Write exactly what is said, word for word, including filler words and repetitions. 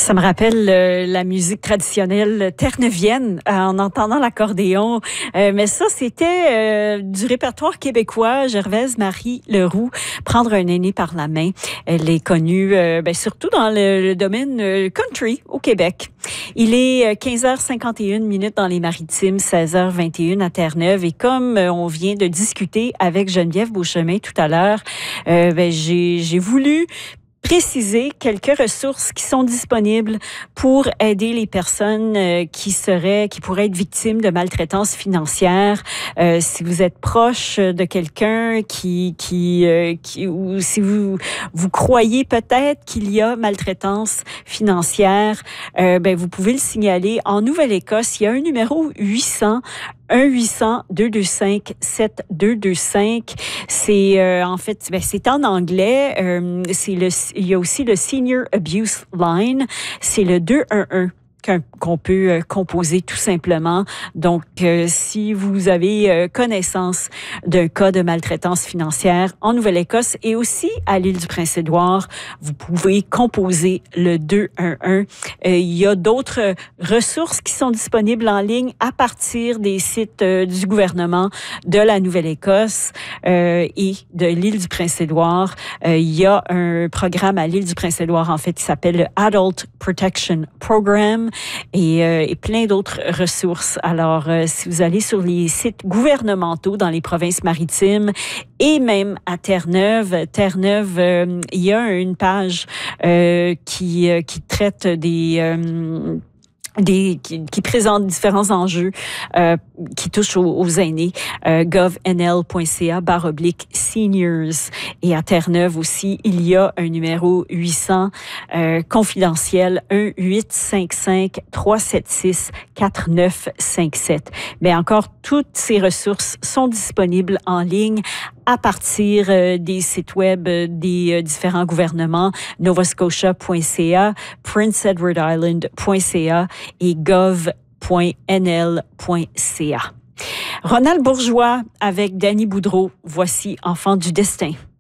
Ça me rappelle euh, la musique traditionnelle terre-neuvienne euh, en entendant l'accordéon. Euh, mais ça, c'était euh, du répertoire québécois. Gervaise Marie Leroux, Prendre un aîné par la main. Elle est connue euh, ben, surtout dans le, le domaine euh, country au Québec. Il est quinze heures cinquante et une minutes dans les Maritimes, seize heures vingt et une à Terre-Neuve. Et comme euh, on vient de discuter avec Geneviève Beauchemin tout à l'heure, euh, ben, j'ai, j'ai voulu préciser quelques ressources qui sont disponibles pour aider les personnes euh, qui seraient, qui pourraient être victimes de maltraitance financière. Euh, si vous êtes proche de quelqu'un qui, qui, euh, qui, ou si vous, vous croyez peut-être qu'il y a maltraitance financière, euh, ben vous pouvez le signaler. En Nouvelle-Écosse, il y a un numéro huit cents un huit cents deux deux cinq sept deux deux cinq. C'est euh, en fait, ben, c'est en anglais. Euh, c'est le, il y a aussi le Senior Abuse Line. C'est le deux un un qu'on peut euh, composer tout simplement. Donc, euh, si vous avez euh, connaissance d'un cas de maltraitance financière en Nouvelle-Écosse et aussi à l'île du Prince-Édouard, vous pouvez composer le deux un un. Euh, il y a d'autres ressources qui sont disponibles en ligne à partir des sites euh, du gouvernement de la Nouvelle-Écosse euh, et de l'île du Prince-Édouard. Euh, il y a un programme à l'île du Prince-Édouard, en fait, qui s'appelle le Adult Protection Program. Et, euh, et plein d'autres ressources. Alors, euh, si vous allez sur les sites gouvernementaux dans les provinces maritimes et même à Terre-Neuve, Terre-Neuve, euh, il y a une page euh, qui, euh, qui traite des... Euh, Des, qui, qui présente différents enjeux euh, qui touchent aux, aux aînés. Euh, govnl.ca barre oblique seniors. Et à Terre-Neuve aussi, il y a un numéro huit cents euh, confidentiel un huit cinq cinq trois sept six quatre neuf cinq sept. Mais encore, toutes ces ressources sont disponibles en ligne à partir euh, des sites web euh, des euh, différents gouvernements, nova scotia point c a, prince edward island point c a et gov point n l point c a. Ronald Bourgeois avec Danny Boudreau, voici Enfant du destin.